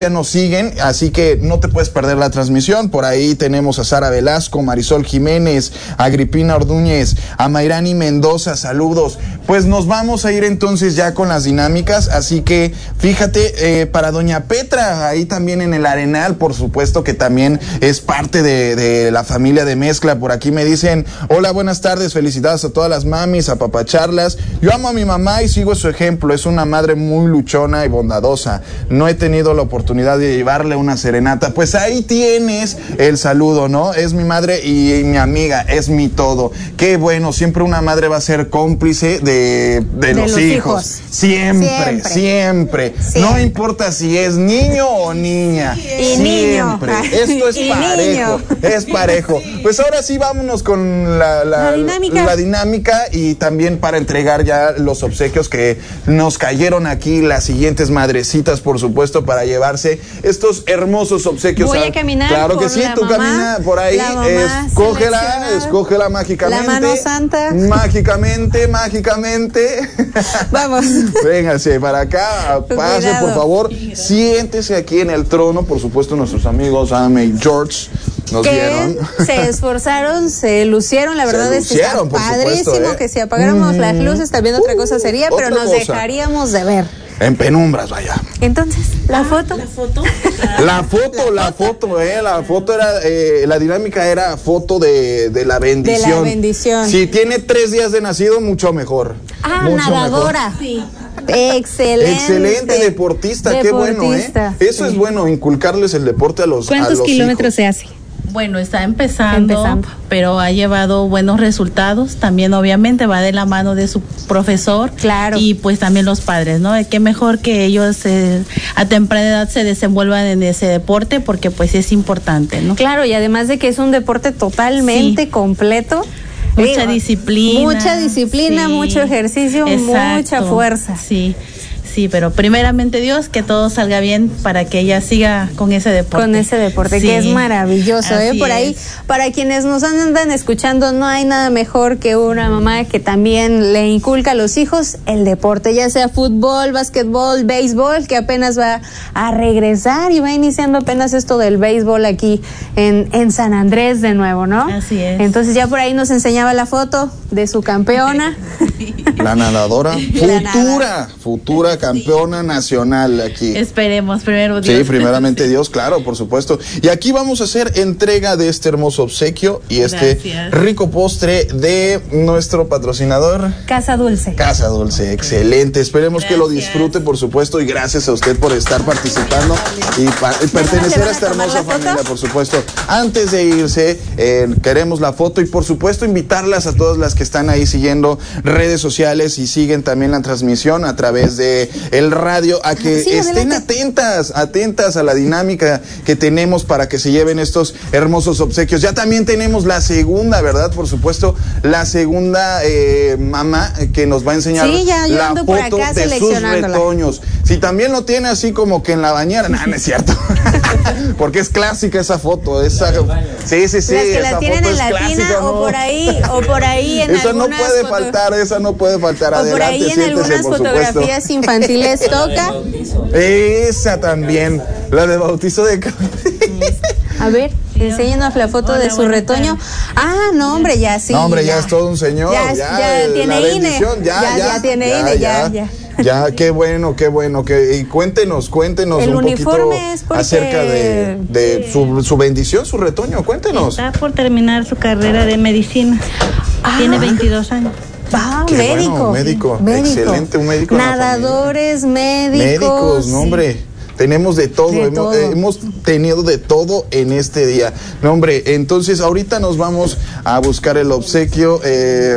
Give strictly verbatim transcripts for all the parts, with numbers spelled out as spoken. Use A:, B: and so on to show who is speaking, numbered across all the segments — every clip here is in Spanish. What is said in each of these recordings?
A: nos siguen, así que no te puedes perder la transmisión. Por ahí tenemos a Sara Velasco, Marisol Jiménez, a Agripina Ordúñez, a Mayrani Mendoza, saludos. Pues nos vamos a ir entonces ya con las dinámicas, así que fíjate, eh, para doña Petra, ahí también en el Arenal, por supuesto que también es parte de, de la familia de Mezcla. Por aquí me dicen, hola, buenas tardes, felicidades a todas las mamis, a papacharlas. Yo amo a mi mamá y sigo su ejemplo, es una madre muy luchona y bondadosa. No he tenido la oportunidad de llevarle una serenata. Pues ahí tienes el saludo, ¿no? Es mi madre y, y mi amiga, es mi todo. Qué bueno, siempre una madre va a ser cómplice de, de, de los, los hijos. hijos. Siempre, siempre. siempre. siempre. No importa si es niño o niña.
B: Y
A: siempre.
B: Niño.
A: Esto es parejo. Niño. Es parejo. Pues ahora sí, vámonos con la, la,
B: la, dinámica.
A: la dinámica y también para entregar ya los obsequios que nos cayeron aquí, las siguientes madrecitas, por supuesto, para llevarse estos hermosos obsequios.
B: Voy a caminar.
A: Claro que sí, tú camina por ahí, escógela, escógela mágicamente.
B: La mano santa.
A: Mágicamente, mágicamente.
B: Vamos.
A: Véngase para acá, pase, Cuidado. por favor. Siéntese aquí en el trono, por supuesto, nuestros amigos Ame y George nos
B: que
A: vieron.
B: Se esforzaron, se lucieron, la verdad es que está padrísimo, supuesto, ¿eh? Que si apagáramos mm, las luces también uh, otra cosa sería, pero nos cosa. dejaríamos de ver.
A: En penumbras, vaya.
B: Entonces, ¿la
C: ah,
B: foto?
C: La foto.
A: La foto, la, la foto, foto, eh. La foto era, eh, la dinámica era foto de, de la bendición.
B: De la bendición.
A: Si tiene tres días de nacido, mucho mejor.
B: Ah,
A: mucho
B: nadadora.
C: Mejor. Sí.
B: Excelente.
A: Excelente deportista, deportista, qué bueno, ¿eh? Eso sí. es bueno, inculcarles el deporte a los
D: ¿Cuántos
A: a los
D: kilómetros
A: hijos?
D: se hace?
C: Bueno, está empezando, empezando, pero ha llevado buenos resultados. También, obviamente, va de la mano de su profesor.
B: Claro.
C: Y pues también los padres, ¿no? Qué mejor que ellos eh, a temprana edad se desenvuelvan en ese deporte, porque pues es importante, ¿no?
B: Claro, y además de que es un deporte totalmente sí. completo.
C: Mucha Digo, disciplina.
B: Mucha disciplina, sí. mucho ejercicio, Exacto. mucha fuerza.
C: Sí. Sí, pero primeramente Dios, que todo salga bien para que ella siga con ese deporte.
B: Con ese deporte, sí. que es maravilloso,
C: Así
B: ¿eh? Por ahí,
C: es.
B: para quienes nos andan escuchando, no hay nada mejor que una mamá que también le inculca a los hijos el deporte, ya sea fútbol, básquetbol, béisbol, que apenas va a regresar y va iniciando apenas esto del béisbol aquí en, en San Andrés de nuevo, ¿no?
C: Así es.
B: Entonces ya por ahí nos enseñaba la foto de su campeona.
A: La nadadora, futura, nadadora. futura campeona nacional aquí.
C: Esperemos, primero Dios.
A: Sí, primeramente Dios, claro, por supuesto. Y aquí vamos a hacer entrega de este hermoso obsequio y este Gracias. rico postre de nuestro patrocinador.
B: Casa Dulce.
A: Casa Dulce, excelente. Esperemos
C: Gracias.
A: que lo disfrute, por supuesto, y gracias a usted por estar participando y, pa y pertenecer a esta hermosa familia, por supuesto. Antes de irse, eh, queremos la foto y, por supuesto, invitarlas a todas las que están ahí siguiendo redes sociales y siguen también la transmisión a través de el radio, a que sí, estén adelante. atentas, atentas a la dinámica que tenemos para que se lleven estos hermosos obsequios. Ya también tenemos la segunda, ¿verdad? Por supuesto, la segunda eh, mamá que nos va a enseñar
B: sí, ya, yo
A: la
B: ando
A: foto
B: por acá
A: de sus retoños. Si también lo tiene así como que en la bañera, no, no es cierto. Porque es clásica esa foto, esa sí, sí, sí,
B: las que
A: esa
B: la tienen
A: foto
B: en
A: es
B: la
A: clásica,
B: tina
A: ¿no?
B: o por ahí o por ahí en
A: esa no puede
B: fotos.
A: faltar, esa no puede faltar.
B: O
A: Adelante,
B: por ahí en
A: siéntese,
B: algunas
A: por
B: fotografías
A: supuesto.
B: infantiles toca.
A: Esa también, la de bautizo de
B: A ver, enséñanos la foto Hola, de su retoño. Ah, no, hombre, ya sí.
A: No, hombre, ya,
B: ya
A: es todo un señor.
B: Ya,
A: ya,
B: ya tiene
A: la
B: I N E.
A: Ya,
B: ya, ya, ya tiene
A: ya,
B: I N E, ya, ya.
A: Ya, ya, qué bueno, qué bueno. Que, y cuéntenos, cuéntenos
B: El
A: un poquito
B: es porque...
A: acerca de, de sí. su, su bendición, su retoño. Cuéntenos.
D: Está por terminar su carrera de medicina. Ah. Tiene veintidós años.
B: Ah,
A: Qué
B: médico.
A: Bueno, médico. médico. Excelente, un médico.
B: Nadadores, médicos.
A: Médicos, no, hombre. Sí. Tenemos de todo,
B: de
A: hemos,
B: todo.
A: Eh, hemos tenido de todo en este día. No, hombre, entonces ahorita nos vamos a buscar el obsequio. Eh,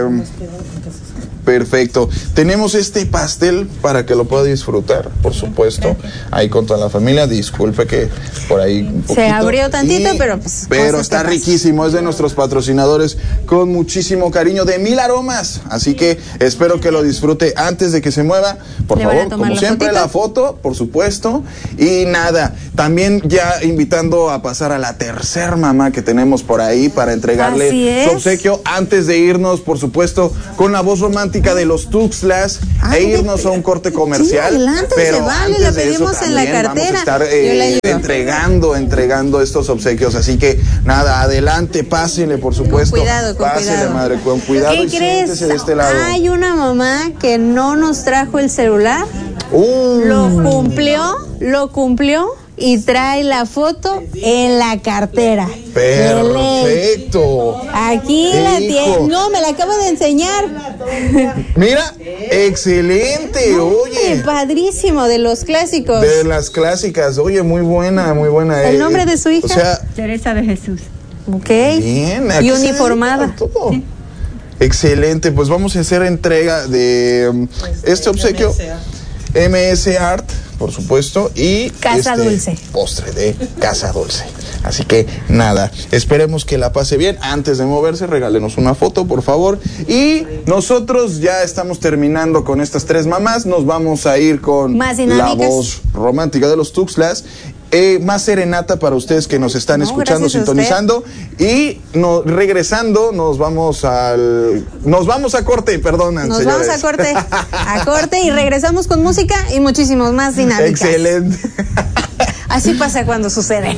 A: Perfecto. Tenemos este pastel para que lo pueda disfrutar, por supuesto, ahí con toda la familia. Disculpe que por ahí un poquito,
B: se abrió tantito,
A: y,
B: pero pues,
A: pero está riquísimo. Es de nuestros patrocinadores con muchísimo cariño de Mil Aromas. Así que espero que lo disfrute antes de que se mueva. Por
B: ¿Le
A: favor, como siempre, fotito? La foto, por supuesto. Y nada, también ya invitando a pasar a la tercer mamá que tenemos por ahí para entregarle su obsequio. Antes de irnos, por supuesto, con la voz romántica romántica de los Tuxtlas
B: Ay,
A: e irnos a un corte comercial.
B: Sí, adelante,
A: pero
B: se vale,
A: antes
B: la
A: de eso
B: pedimos en la
A: también
B: cartera.
A: vamos a estar
B: Yo la
A: eh,
B: ayudo.
A: entregando, entregando estos obsequios. Así que nada, adelante, pásenle, por supuesto.
B: Con cuidado, con
A: pásenle,
B: cuidado.
A: madre, con cuidado
B: ¿Qué
A: y
B: crees?
A: siéntese de este lado.
B: Hay una mamá que no nos trajo el celular.
A: Uh,
B: Lo cumplió, lo cumplió y trae la foto en la cartera.
A: perfecto.
B: Aquí la
A: Hijo.
B: tiene. No, me la acabo de enseñar.
A: Mira, excelente, oye.
B: Padrísimo, de los clásicos.
A: De las clásicas, oye, muy buena, muy buena.
B: ¿El
A: eh,
B: nombre de su hija?
A: O sea,
D: Teresa de Jesús.
B: Ok.
A: bien. ¿a
B: Y
A: qué se
B: uniformada.
A: dedica todo? Excelente, pues vamos a hacer entrega de um, este obsequio. M S Art, por supuesto, y
B: Casa
A: este
B: Dulce.
A: postre de Casa Dulce. Así que nada, esperemos que la pase bien. Antes de moverse, regálenos una foto, por favor. Y nosotros ya estamos terminando con estas tres mamás. Nos vamos a ir con
B: Más
A: la
B: dinámicas.
A: voz romántica de los Tuxtlas. Eh, más serenata para ustedes que nos están
B: No,
A: escuchando,
B: gracias a
A: sintonizando. Y no, regresando, nos vamos al. Nos vamos a corte, perdonan,
B: Nos
A: señores.
B: vamos a corte, a corte y regresamos con música y muchísimos más dinámicas.
A: Excelente.
B: Así pasa cuando sucede.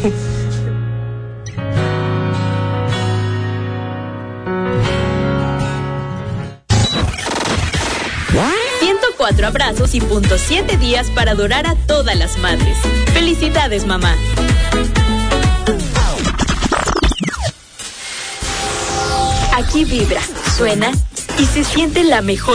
E: ciento cuatro abrazos y punto siete días para adorar a todas las madres. Felicidades, mamá. Aquí vibras, suenas y se siente la mejor